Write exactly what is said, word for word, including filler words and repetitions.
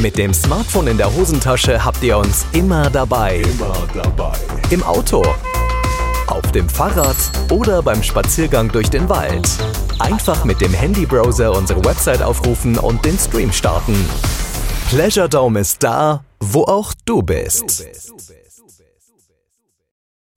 Mit dem Smartphone in der Hosentasche habt ihr uns immer dabei. Immer dabei. Im Auto, auf dem Fahrrad oder beim Spaziergang durch den Wald. Einfach mit dem Handybrowser unsere Website aufrufen und den Stream starten. Pleasure Dome ist da, wo auch du bist.